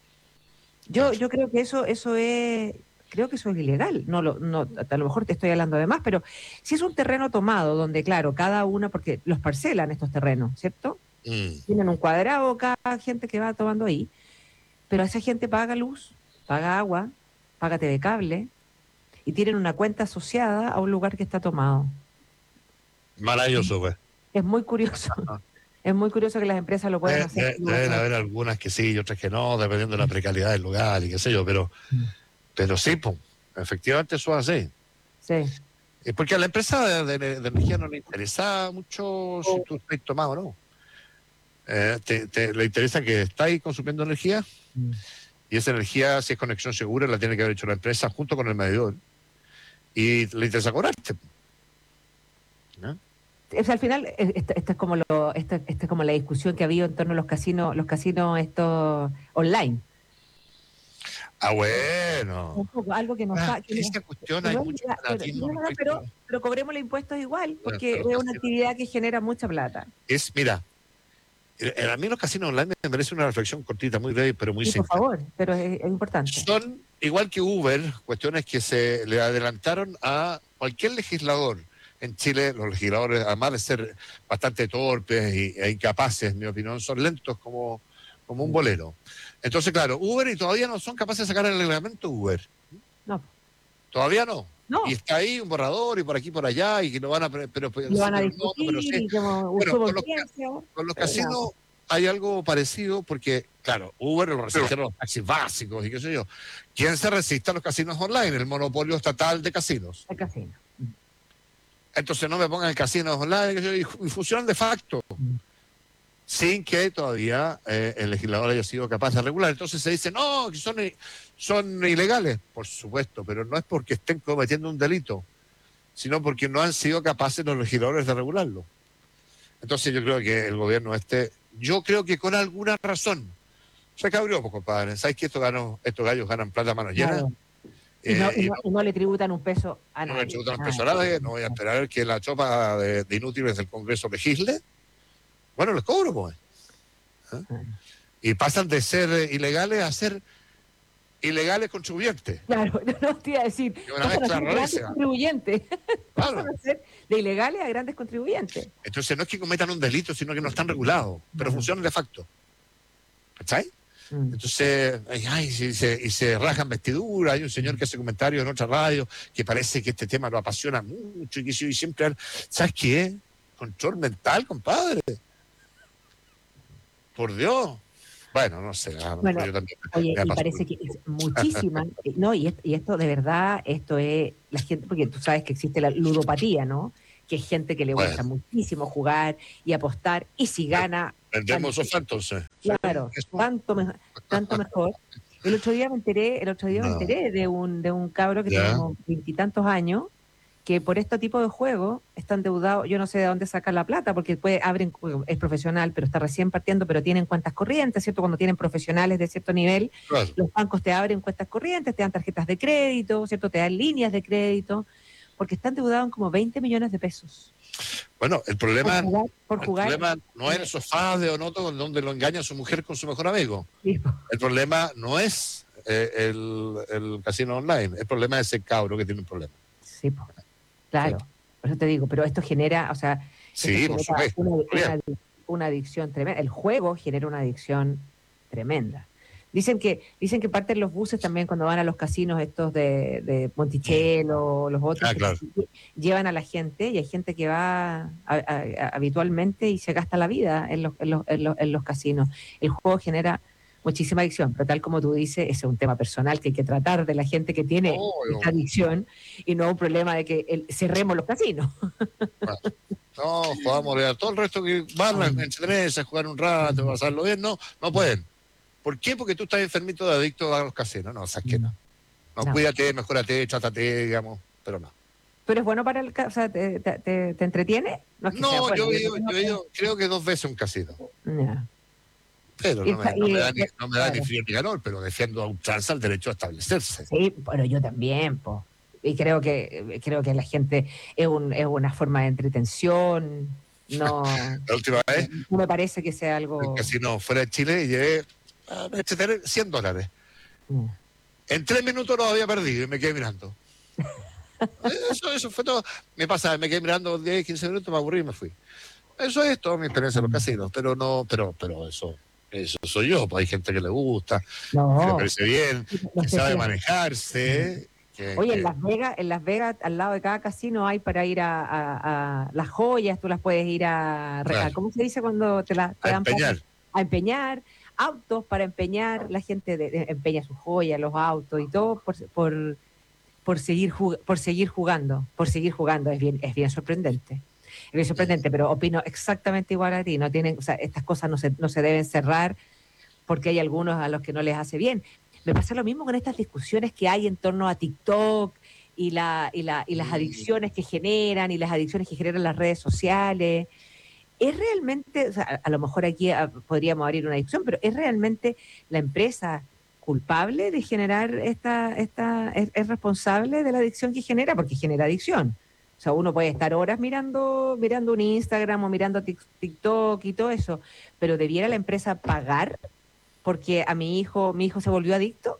[SPEAKER 2] Yo,
[SPEAKER 1] Claro.
[SPEAKER 2] yo creo que eso, eso es, creo que eso es ilegal. No, lo, no, a lo mejor te estoy hablando de más, pero si es un terreno tomado donde, claro, cada una, porque los parcelan estos terrenos, ¿cierto?
[SPEAKER 1] Mm.
[SPEAKER 2] Tienen un cuadrado cada gente que va tomando ahí, pero esa gente paga luz, paga agua, paga T V cable y tienen una cuenta asociada a un lugar que está tomado.
[SPEAKER 1] Maravilloso, pues.
[SPEAKER 2] Es muy curioso. Es muy curioso que las empresas lo puedan
[SPEAKER 1] De-
[SPEAKER 2] hacer.
[SPEAKER 1] de- deben haber algunas que sí y otras que no, dependiendo de la precariedad del lugar y qué sé yo, pero, pero sí, pues, efectivamente eso es así.
[SPEAKER 2] Sí.
[SPEAKER 1] Es porque a la empresa de, de- de energía no le interesa mucho si tú estás tomado o no. Eh, te, te- le interesa que estáis consumiendo energía, y esa energía, si es conexión segura, la tiene que haber hecho la empresa junto con el medidor. Y le interesa cobrarte. ¿No?
[SPEAKER 2] O sea, al final, eh, esta, esta es como lo, esta, esta es como la discusión que ha habido en torno a los casinos, los casinos estos online.
[SPEAKER 1] Ah, bueno.
[SPEAKER 2] Un poco, algo que nos
[SPEAKER 1] Ah,
[SPEAKER 2] pa- que no-
[SPEAKER 1] esa cuestión
[SPEAKER 2] que
[SPEAKER 1] hay
[SPEAKER 2] no es
[SPEAKER 1] mucho
[SPEAKER 2] legal, pero,
[SPEAKER 1] fanatismo
[SPEAKER 2] no, no, no,
[SPEAKER 1] respecto
[SPEAKER 2] pero, pero cobremosle impuestos igual,
[SPEAKER 1] a
[SPEAKER 2] porque
[SPEAKER 1] los
[SPEAKER 2] es una
[SPEAKER 1] casinos.
[SPEAKER 2] actividad que genera mucha plata.
[SPEAKER 1] Es, mira, eh, a mí los casinos online me merece una reflexión cortita, muy breve, pero muy
[SPEAKER 2] Sí, por
[SPEAKER 1] simple.
[SPEAKER 2] favor, pero es, es importante.
[SPEAKER 1] Son, igual que Uber, cuestiones que se le adelantaron a cualquier legislador. En Chile, los legisladores, además de ser bastante torpes y- e incapaces, en mi opinión, son lentos como, como un bolero. Entonces, claro, Uber, y todavía no son capaces de sacar el reglamento Uber.
[SPEAKER 2] No,
[SPEAKER 1] Todavía no.
[SPEAKER 2] no,
[SPEAKER 1] Y está ahí un borrador y por aquí por allá, y que lo van a... Pero, pero,
[SPEAKER 2] lo
[SPEAKER 1] sí,
[SPEAKER 2] van a
[SPEAKER 1] pero no, pero
[SPEAKER 2] discutir
[SPEAKER 1] sí.
[SPEAKER 2] y como
[SPEAKER 1] Bueno,
[SPEAKER 2] usó
[SPEAKER 1] con los,
[SPEAKER 2] audiencia,
[SPEAKER 1] con los
[SPEAKER 2] pero nada.
[SPEAKER 1] casinos hay algo parecido porque, claro, Uber lo resistieron los taxis básicos y qué sé yo. ¿Quién se resiste a los casinos online? El monopolio estatal de casinos.
[SPEAKER 2] El casino.
[SPEAKER 1] Entonces no me pongan casinos online qué sé yo, y, y funcionan de facto, sin que todavía eh, el legislador haya sido capaz de regular. Entonces se dice, no, que son, son ilegales. Por supuesto, pero no es porque estén cometiendo un delito, sino porque no han sido capaces los legisladores de regularlo. Entonces yo creo que el gobierno este, yo creo que con alguna razón, se cabrió, pues, compadre. ¿Sabes que estos, ganos, estos gallos ganan plata a manos llenas?
[SPEAKER 2] Claro. Y, no,
[SPEAKER 1] Eh,
[SPEAKER 2] y,
[SPEAKER 1] y
[SPEAKER 2] no,
[SPEAKER 1] no,
[SPEAKER 2] y no le tributan un peso a
[SPEAKER 1] no me
[SPEAKER 2] nadie.
[SPEAKER 1] tributan
[SPEAKER 2] a
[SPEAKER 1] peso a
[SPEAKER 2] nadie.
[SPEAKER 1] nadie, no voy a esperar que la chopa de, de inútiles del Congreso legisle. Bueno, les cobro, pues. ¿Eh?
[SPEAKER 2] Ah.
[SPEAKER 1] Y pasan de ser eh, ilegales a ser ilegales contribuyentes.
[SPEAKER 2] Claro, no, no te iba a decir,
[SPEAKER 1] Y una
[SPEAKER 2] pasan a
[SPEAKER 1] mezcla
[SPEAKER 2] ser grandes
[SPEAKER 1] rarísima.
[SPEAKER 2] contribuyentes, pasan
[SPEAKER 1] Claro.
[SPEAKER 2] a ser de ilegales a grandes contribuyentes.
[SPEAKER 1] Entonces no es que cometan un delito, sino que no están regulados, pero
[SPEAKER 2] Ajá.
[SPEAKER 1] funcionan de facto. ¿Cachai?
[SPEAKER 2] Mm.
[SPEAKER 1] Entonces, ay, ay, y, se, y se rajan vestiduras. Hay un señor que hace comentarios en otra radio que parece que este tema lo apasiona mucho y que y siempre, ¿sabes qué? Control mental, compadre. Por Dios. Bueno, no sé. A lo
[SPEAKER 2] Bueno,
[SPEAKER 1] mejor yo también
[SPEAKER 2] Oye,
[SPEAKER 1] me
[SPEAKER 2] y
[SPEAKER 1] paso
[SPEAKER 2] parece
[SPEAKER 1] por-
[SPEAKER 2] que es muchísima, eh, no, y esto, y esto de verdad, esto es la gente, porque tú sabes que existe la ludopatía, ¿no? Que es gente que le gusta
[SPEAKER 1] Bueno.
[SPEAKER 2] muchísimo jugar y apostar, y si gana,
[SPEAKER 1] Vendemos sofá entonces.
[SPEAKER 2] claro,
[SPEAKER 1] ¿Sí? Eso.
[SPEAKER 2] tanto, me- tanto mejor. El otro día me enteré, el otro día me
[SPEAKER 1] No.
[SPEAKER 2] enteré de un, de un cabro que
[SPEAKER 1] Ya.
[SPEAKER 2] tiene como veintitantos años, que por este tipo de juegos está endeudado, yo no sé de dónde sacan la plata, porque puede, abren, es profesional, pero está recién partiendo, pero tienen cuentas corrientes, ¿cierto? Cuando tienen profesionales de cierto nivel,
[SPEAKER 1] Claro.
[SPEAKER 2] los bancos te abren cuentas corrientes, te dan tarjetas de crédito, ¿cierto? Te dan líneas de crédito, porque están endeudados en como veinte millones de pesos.
[SPEAKER 1] Bueno, el problema,
[SPEAKER 2] por jugar, por
[SPEAKER 1] el
[SPEAKER 2] jugar,
[SPEAKER 1] problema no es el sofá de Onoto donde lo engaña su mujer con su mejor amigo.
[SPEAKER 2] Sí.
[SPEAKER 1] El problema no es eh, el, el casino online, el problema es ese cabro que tiene un problema.
[SPEAKER 2] Sí, pues. Claro, sí. Por eso te digo, pero esto genera, o sea,
[SPEAKER 1] sí,
[SPEAKER 2] esto
[SPEAKER 1] por
[SPEAKER 2] genera
[SPEAKER 1] supuesto.
[SPEAKER 2] Una, una, una adicción tremenda. El juego genera una adicción tremenda. Dicen que dicen que parten los buses también cuando van a los casinos estos de, de Monticello, los otros,
[SPEAKER 1] ah,
[SPEAKER 2] que
[SPEAKER 1] claro.
[SPEAKER 2] llevan a la gente, y hay gente que va a, a, a, habitualmente y se gasta la vida en los, en, los, en, los, en los casinos. El juego genera muchísima adicción, pero tal como tú dices, ese es un tema personal que hay que tratar de la gente que tiene oh, esta adicción y no un problema de que el, cerremos los casinos.
[SPEAKER 1] Bueno, no, jugamos a todo el resto que van a entretenerse, a jugar un rato, a pasarlo bien, no, no pueden. ¿Por qué? Porque tú estás enfermito de adicto a los casinos. No, o sea, que no. No, no. Cuídate, mejórate, chátate, digamos, pero no.
[SPEAKER 2] ¿Tú eres bueno para el o sea, te, te, te, te entretiene?
[SPEAKER 1] No, es que no sea bueno, yo, yo, yo, yo, yo creo que dos veces un casino.
[SPEAKER 2] No.
[SPEAKER 1] Pero no me, no me da, ni, no me da ni frío ni calor, pero defiendo a ultranza el derecho a establecerse.
[SPEAKER 2] Sí, pero yo también, po. Y creo que creo que la gente es, un, es una forma de entretención. No,
[SPEAKER 1] la última vez
[SPEAKER 2] no me parece que sea algo.
[SPEAKER 1] Un casino fuera de Chile y llevé a cien dólares. Mm. En tres minutos lo había perdido y me quedé mirando. Eso, eso fue todo. Me pasa, me quedé mirando diez, quince minutos, me aburrí y me fui. Eso es toda mi experiencia en los casinos, pero no, pero, pero eso. Eso soy yo, pues hay gente que le gusta, no. que le parece bien, no que sabe manejarse. Que,
[SPEAKER 2] Oye,
[SPEAKER 1] que...
[SPEAKER 2] en Las Vegas, en Las Vegas, al lado de cada casino hay para ir a, a, a las joyas, tú las puedes ir a, claro. a ¿cómo se dice cuando te las
[SPEAKER 1] a empeñar?
[SPEAKER 2] Para, a empeñar, autos para empeñar, la gente de, de, empeña sus joyas, los autos y todo por, por, por, seguir, por seguir jugando, por seguir jugando, es bien, es bien sorprendente. Es bien sorprendente, pero opino exactamente igual a ti. No tienen, o sea, estas cosas no se, no se deben cerrar porque hay algunos a los que no les hace bien. Me pasa lo mismo con estas discusiones que hay en torno a TikTok y, la, y, la, y las adicciones que generan y las adicciones que generan las redes sociales. ¿Es realmente, o sea, a lo mejor aquí podríamos abrir una discusión, pero ¿es realmente la empresa culpable de generar esta, esta es, es responsable de la adicción que genera? Porque genera adicción. O sea, uno puede estar horas mirando, mirando un Instagram o mirando TikTok y todo eso, pero ¿debiera la empresa pagar porque a mi hijo, mi hijo se volvió adicto?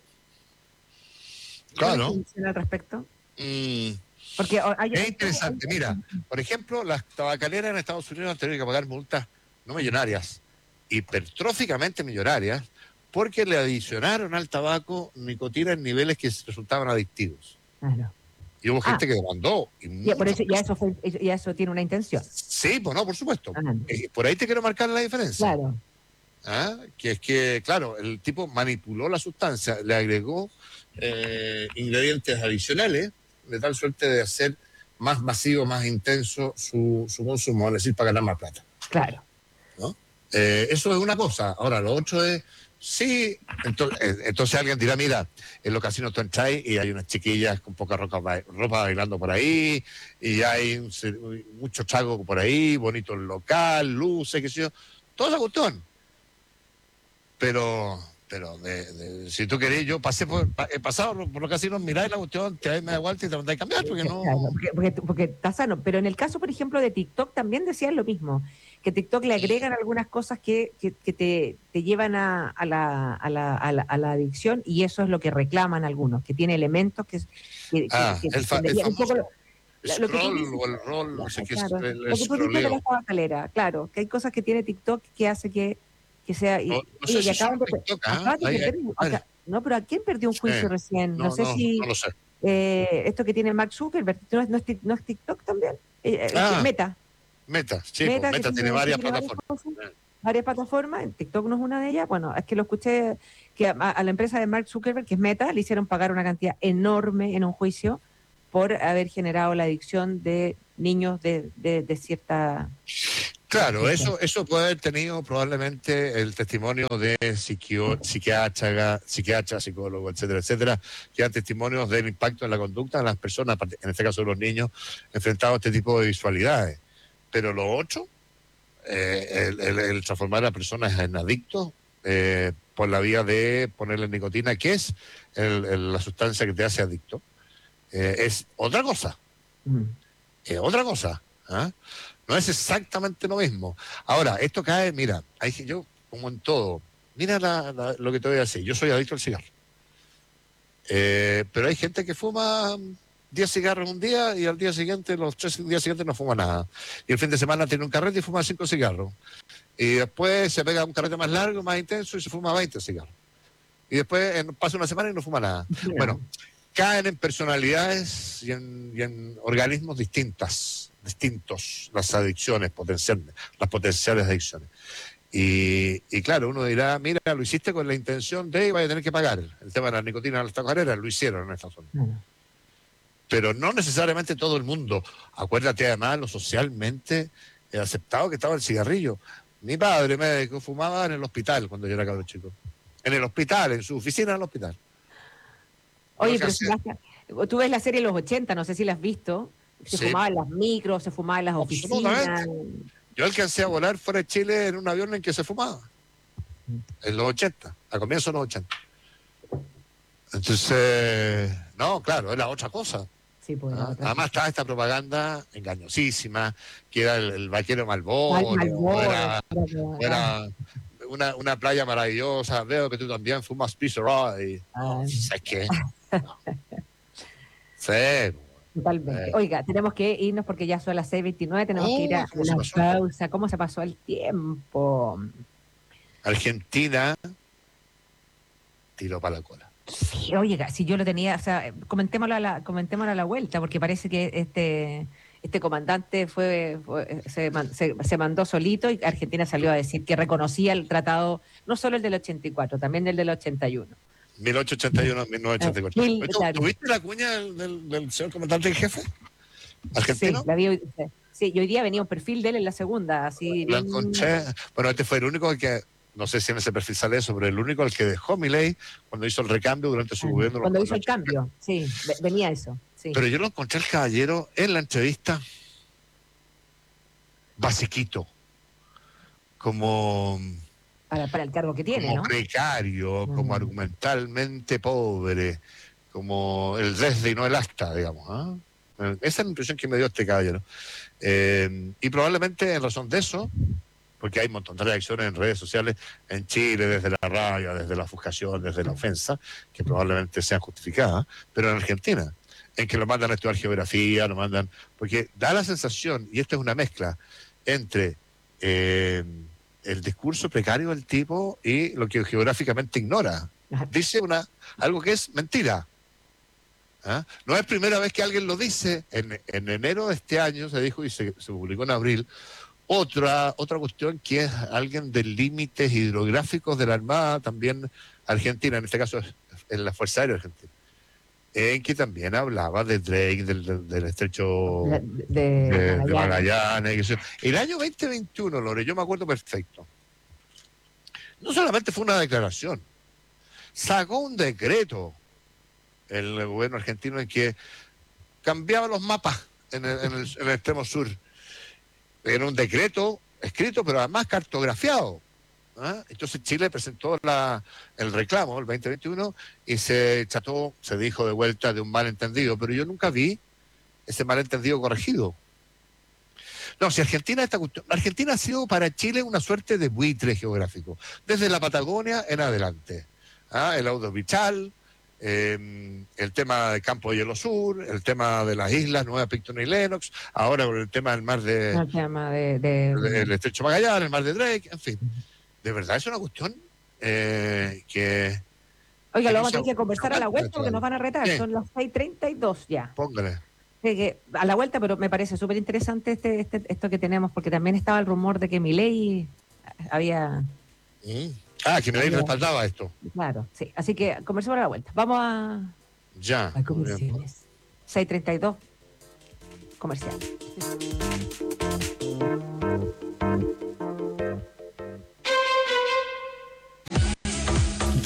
[SPEAKER 1] Claro.
[SPEAKER 2] ¿Qué dicen al respecto?
[SPEAKER 1] Mm.
[SPEAKER 2] Porque hay,
[SPEAKER 1] es interesante. Mira, por ejemplo, las tabacaleras en Estados Unidos han tenido que pagar multas no millonarias, hipertróficamente millonarias, porque le adicionaron al tabaco nicotina en niveles que resultaban adictivos.
[SPEAKER 2] Claro.
[SPEAKER 1] Y hubo gente
[SPEAKER 2] ah,
[SPEAKER 1] que demandó. Y
[SPEAKER 2] ya, por eso, ya, eso fue, ya eso tiene una intención.
[SPEAKER 1] Sí, pues no, por supuesto. Eh, por ahí te quiero marcar la diferencia.
[SPEAKER 2] Claro.
[SPEAKER 1] ¿Ah? Que es que, claro, el tipo manipuló la sustancia, le agregó eh, ingredientes adicionales, de tal suerte de hacer más masivo, más intenso su, su consumo, es decir, para ganar más plata.
[SPEAKER 2] Claro.
[SPEAKER 1] ¿No? Eh, eso es una cosa. Ahora, lo otro es, sí, entonces, entonces alguien dirá, mira, en los casinos tú entras y hay unas chiquillas con poca ropa, ropa bailando por ahí, y hay un, mucho trago por ahí, bonito el local, luces, qué sé yo, toda esa cuestión. Pero, pero de, de, si tú querés, yo pasé por, he pasado por los casinos, miráis la cuestión, te me da vuelta y te mandáis a cambiar, porque no...
[SPEAKER 2] Claro, porque, porque, porque está sano. Pero en el caso, por ejemplo, de TikTok también decían lo mismo, que TikTok le agregan algunas cosas que, que, que te, te llevan a, a, la, a, la, a, la, a la adicción, y eso es lo que reclaman algunos, que tiene elementos que... que,
[SPEAKER 1] ah,
[SPEAKER 2] que,
[SPEAKER 1] el, fa,
[SPEAKER 2] que
[SPEAKER 1] el famoso
[SPEAKER 2] lo,
[SPEAKER 1] lo que dices, o el rol, no sé qué
[SPEAKER 2] claro,
[SPEAKER 1] es el,
[SPEAKER 2] lo que tú dices de la tabacalera, claro, que hay cosas que tiene TikTok que hace que que sea y,
[SPEAKER 1] no, no sé
[SPEAKER 2] y
[SPEAKER 1] si
[SPEAKER 2] acaban de,
[SPEAKER 1] TikTok,
[SPEAKER 2] acaban de
[SPEAKER 1] ahí,
[SPEAKER 2] perder,
[SPEAKER 1] ahí,
[SPEAKER 2] acá, no, pero ¿a quién perdió un juicio
[SPEAKER 1] sí.
[SPEAKER 2] recién? No,
[SPEAKER 1] no
[SPEAKER 2] sé
[SPEAKER 1] no,
[SPEAKER 2] si
[SPEAKER 1] no lo sé.
[SPEAKER 2] Eh, esto que tiene Mark Zuckerberg, ¿no es, no es, no es TikTok también? Eh,
[SPEAKER 1] ah,
[SPEAKER 2] Meta.
[SPEAKER 1] Meta, sí,
[SPEAKER 2] Meta,
[SPEAKER 1] pues, Meta tiene, tiene varias tiene plataformas. Varias,
[SPEAKER 2] cosas, varias plataformas, TikTok no es una de ellas. Bueno, es que lo escuché que a, a la empresa de Mark Zuckerberg, que es Meta, le hicieron pagar una cantidad enorme en un juicio por haber generado la adicción de niños de, de, de cierta
[SPEAKER 1] Claro, eso, eso puede haber tenido probablemente el testimonio de psiquio, psiquiatra, psiquiatra, psicólogo, etcétera, etcétera, que dan testimonios del impacto en la conducta de las personas, en este caso de los niños, enfrentados a este tipo de visualidades. Pero lo otro, eh, el, el, el transformar a personas en adictos eh, por la vía de ponerle nicotina, que es el, el, la sustancia que te hace adicto, eh, es otra cosa. Mm. Es otra cosa. ¿Ah? No es exactamente lo mismo. Ahora, esto cae, mira, hay, yo, como en todo, mira la, la, lo que te voy a decir. Yo soy adicto al cigarro. Eh, pero hay gente que fuma diez cigarros un día y al día siguiente, los tres días siguientes no fuma nada. Y el fin de semana tiene un carrete y fuma cinco cigarros. Y después se pega un carrete más largo, más intenso y se fuma veinte cigarros. Y después en, pasa una semana y no fuma nada. Yeah. Bueno, caen en personalidades y en, y en organismos distintas. distintos las adicciones potenciales, las potenciales adicciones. Y, y claro, uno dirá, mira, lo hiciste con la intención de, vaya a tener que pagar. El tema de la nicotina en las tabacareras, lo hicieron en Estados Unidos. Mm. Pero no necesariamente todo el mundo. Acuérdate además lo socialmente aceptado que estaba el cigarrillo. Mi padre médico fumaba en el hospital cuando yo era cabrón chico. En el hospital, en su oficina en el hospital.
[SPEAKER 2] Oye, no pero si vas a, tú ves la serie de los ochenta, no sé si la has visto. Se
[SPEAKER 1] sí.
[SPEAKER 2] fumaba en las micros, se fumaba en las oficinas.
[SPEAKER 1] Yo alcancé a volar fuera de Chile en un avión en que se fumaba. En los ochenta, a comienzos de los ochenta. Entonces, no, claro, era otra cosa.
[SPEAKER 2] Sí, pues,
[SPEAKER 1] ¿Ah?
[SPEAKER 2] otra
[SPEAKER 1] Además
[SPEAKER 2] cosa.
[SPEAKER 1] estaba esta propaganda engañosísima, que era el, el vaquero Malboro,
[SPEAKER 2] Malboro,
[SPEAKER 1] era, era una, una playa maravillosa, veo que tú también fumas piso y no, ¿sabes qué? No. Sí.
[SPEAKER 2] Totalmente. Eh. Oiga, tenemos que irnos porque ya son las seis veintinueve, tenemos oh, que ir a la pausa. ¿Cómo se pasó el tiempo?
[SPEAKER 1] Argentina tiró para la cola.
[SPEAKER 2] Sí, oiga, si yo lo tenía, o sea, comentémoslo a la, comentémoslo a la vuelta, porque parece que este este comandante fue, fue se, se, se mandó solito y Argentina salió a decir que reconocía el tratado, no solo el del ochenta y cuatro, también el del ochenta y uno.
[SPEAKER 1] mil ochocientos ochenta y uno a mil novecientos ochenta y cuatro. Mil, ¿Tuviste la cuña del, del, del señor comandante en jefe? ¿Argentino?
[SPEAKER 2] Sí, la vi hoy, sí, y hoy día venía un perfil de él en la segunda. Así
[SPEAKER 1] la
[SPEAKER 2] bien...
[SPEAKER 1] encontré. Bueno, este fue el único que, no sé si en ese perfil sale eso, pero el único al que dejó Milei cuando hizo el recambio durante su ah, gobierno.
[SPEAKER 2] Cuando hizo el cambio, sí, venía eso. Sí.
[SPEAKER 1] Pero yo lo encontré al caballero en la entrevista basiquito, como...
[SPEAKER 2] Para, para el cargo que tiene,
[SPEAKER 1] como
[SPEAKER 2] ¿no?
[SPEAKER 1] precario, mm. como argumentalmente pobre, como el desde y no el hasta, digamos. ¿eh? Esa es la impresión que me dio este caballero. Eh, y probablemente en razón de eso, porque hay un montón de reacciones en redes sociales en Chile, desde la rabia, desde la ofuscación, desde la ofensa, que probablemente sean justificadas, pero en Argentina, en que lo mandan a estudiar geografía, lo mandan, porque da la sensación, y esto es una mezcla, entre... Eh, el discurso precario del tipo y lo que geográficamente ignora. Dice una algo que es mentira. ¿Ah? No es primera vez que alguien lo dice. En, en enero de este año se dijo y se, se publicó en abril otra, otra cuestión que es alguien de límites hidrográficos de la Armada, también argentina, en este caso en la Fuerza Aérea Argentina, en que también hablaba de Drake, del, del, del estrecho
[SPEAKER 2] de, de,
[SPEAKER 1] de,
[SPEAKER 2] de
[SPEAKER 1] Magallanes. El año veinte veintiuno, Lore, yo me acuerdo perfecto. No solamente fue una declaración, sacó un decreto el gobierno argentino en que cambiaba los mapas en el, en el, en el extremo sur. Era un decreto escrito, pero además cartografiado. ¿Ah? Entonces Chile presentó la, el reclamo el veinte veintiuno y se trató, se dijo de vuelta de un malentendido, pero yo nunca vi ese malentendido corregido. No, si Argentina esta cuestión, Argentina ha sido para Chile una suerte de buitre geográfico, desde la Patagonia en adelante. ¿Ah? El audiovisual, eh, el tema del Campo de Hielo Sur, el tema de las islas Nueva Picton y Lennox, ahora con el tema del mar de,
[SPEAKER 2] el tema de, de...
[SPEAKER 1] de el estrecho Magallanes, el mar de Drake, en fin. De verdad es una cuestión eh, que...
[SPEAKER 2] Oiga, que lo vamos a tener que conversar a la vuelta porque nos van a retar. ¿Qué? Son las seis treinta y dos ya.
[SPEAKER 1] Póngale.
[SPEAKER 2] Sí, que a la vuelta, pero me parece súper interesante este, este, esto que tenemos, porque también estaba el rumor de que Milei había...
[SPEAKER 1] Mm. Ah, que Milei respaldaba esto.
[SPEAKER 2] Claro, sí. Así que conversemos a la vuelta. Vamos a...
[SPEAKER 1] Ya.
[SPEAKER 2] A comerciales. seis treinta y dos. Comercial.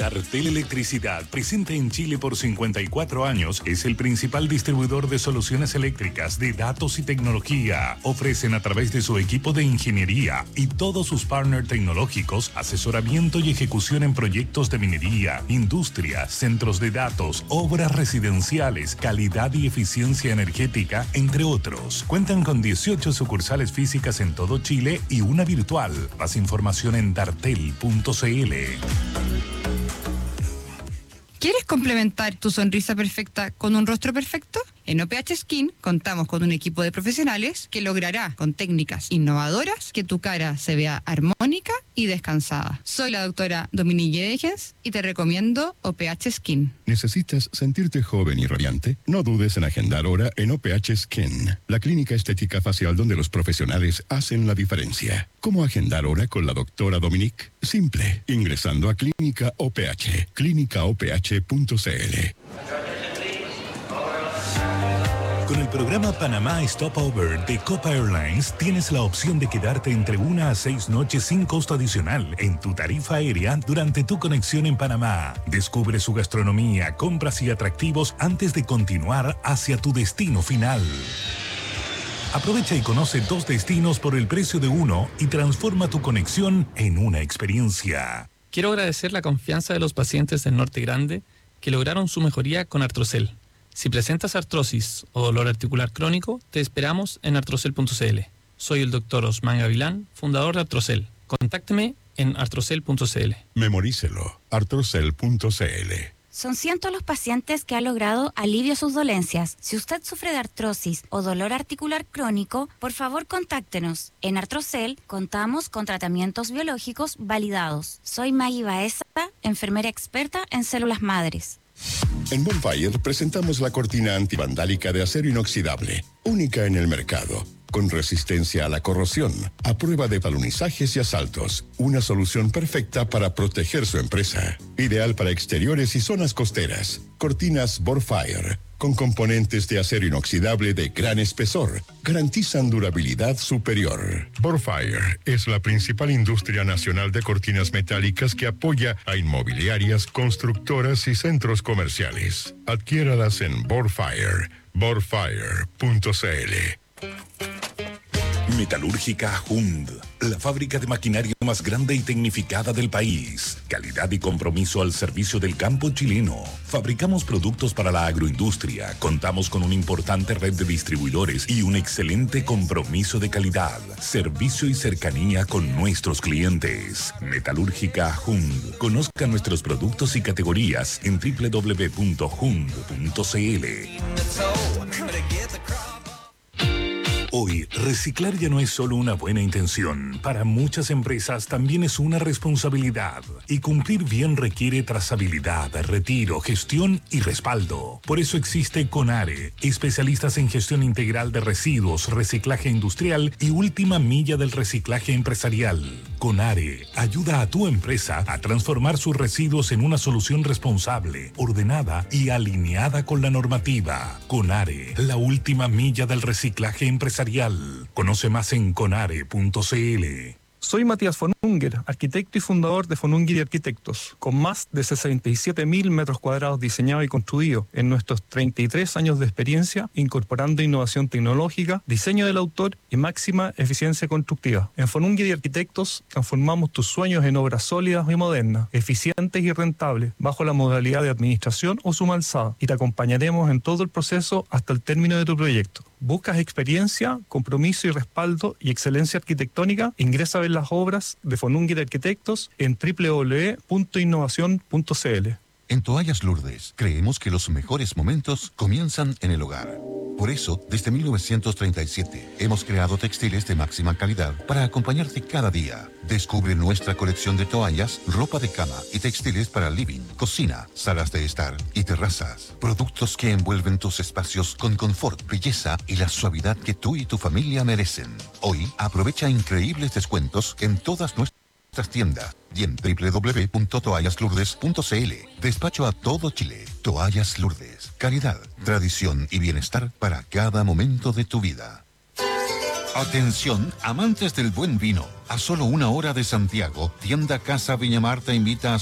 [SPEAKER 3] Dartel Electricidad, presente en Chile por cincuenta y cuatro años, es el principal distribuidor de soluciones eléctricas, de datos y tecnología. Ofrecen a través de su equipo de ingeniería y todos sus partners tecnológicos asesoramiento y ejecución en proyectos de minería, industria, centros de datos, obras residenciales, calidad y eficiencia energética, entre otros. Cuentan con dieciocho sucursales físicas en todo Chile y una virtual. Más información en dartel punto cl.
[SPEAKER 4] ¿Quieres complementar tu sonrisa perfecta con un rostro perfecto? En O P H Skin contamos con un equipo de profesionales que logrará con técnicas innovadoras que tu cara se vea armónica y descansada. Soy la doctora Dominique Degens y te recomiendo O P H Skin.
[SPEAKER 5] ¿Necesitas sentirte joven y radiante? No dudes en agendar hora en O P H Skin, la clínica estética facial donde los profesionales hacen la diferencia. ¿Cómo agendar hora con la doctora Dominique? Simple, ingresando a Clínica O P H, clínica o p h punto c l.
[SPEAKER 3] Con el programa Panamá Stopover de Copa Airlines tienes la opción de quedarte entre una a seis noches sin costo adicional en tu tarifa aérea durante tu conexión en Panamá. Descubre su gastronomía, compras y atractivos antes de continuar hacia tu destino final. Aprovecha y conoce dos destinos por el precio de uno y transforma tu conexión en una experiencia.
[SPEAKER 6] Quiero agradecer la confianza de los pacientes del Norte Grande que lograron su mejoría con Artrocel. Si presentas artrosis o dolor articular crónico, te esperamos en artrocel punto c l. Soy el doctor Osman Gavilán, fundador de Artrocel. Contácteme en artrocel punto c l.
[SPEAKER 5] Memorícelo, artrocel punto c l.
[SPEAKER 7] Son cientos los pacientes que han logrado alivio a sus dolencias. Si usted sufre de artrosis o dolor articular crónico, por favor contáctenos. En Artrocel contamos con tratamientos biológicos validados. Soy Maggie Baeza, enfermera experta en células madres.
[SPEAKER 5] En Bonfire presentamos la cortina antivandálica de acero inoxidable, única en el mercado, con resistencia a la corrosión, a prueba de talonizajes y asaltos. Una solución perfecta para proteger su empresa. Ideal para exteriores y zonas costeras. Cortinas Bonfire, con componentes de acero inoxidable de gran espesor, garantizan durabilidad superior. Bonfire es la principal industria nacional de cortinas metálicas que apoya a inmobiliarias, constructoras y centros comerciales. Adquiéralas en Bonfire, bonfire punto c l.
[SPEAKER 3] Metalúrgica Hund, la fábrica de maquinaria más grande y tecnificada del país. Calidad y compromiso al servicio del campo chileno. Fabricamos productos para la agroindustria. Contamos con una importante red de distribuidores y un excelente compromiso de calidad, servicio y cercanía con nuestros clientes. Metalúrgica Hund. Conozca nuestros productos y categorías en doble u doble u doble u punto hund punto c l. Hoy, reciclar ya no es solo una buena intención. Para muchas empresas también es una responsabilidad. Y cumplir bien requiere trazabilidad, retiro, gestión y respaldo. Por eso existe CONARE, especialistas en gestión integral de residuos, reciclaje industrial y última milla del reciclaje empresarial. CONARE ayuda a tu empresa a transformar sus residuos en una solución responsable, ordenada y alineada con la normativa. CONARE, la última milla del reciclaje empresarial. Conoce más en conare punto c l.
[SPEAKER 8] Soy Matías von Unger, arquitecto y fundador de von Unger y Arquitectos, con más de sesenta y siete mil metros cuadrados diseñados y construidos en nuestros treinta y tres años de experiencia, incorporando innovación tecnológica, diseño del autor y máxima eficiencia constructiva. En von Unger y Arquitectos transformamos tus sueños en obras sólidas y modernas, eficientes y rentables, bajo la modalidad de administración o suma alzada, y te acompañaremos en todo el proceso hasta el término de tu proyecto. ¿Buscas experiencia, compromiso y respaldo y excelencia arquitectónica? Ingresa a ver las obras de von Unger Arquitectos en doble u doble u doble u punto innovación punto c l.
[SPEAKER 9] En Toallas Lourdes, creemos que los mejores momentos comienzan en el hogar. Por eso, desde mil novecientos treinta y siete, hemos creado textiles de máxima calidad para acompañarte cada día. Descubre nuestra colección de toallas, ropa de cama y textiles para living, cocina, salas de estar y terrazas. Productos que envuelven tus espacios con confort, belleza y la suavidad que tú y tu familia merecen. Hoy, aprovecha increíbles descuentos en todas nuestras tiendas y en doble u doble u doble u punto toallas lourdes punto c l. Despacho a todo Chile. Toallas Lourdes. Calidad, tradición y bienestar para cada momento de tu vida. Atención, amantes del buen vino. A solo una hora de Santiago, Tienda Casa Viña Marta invita a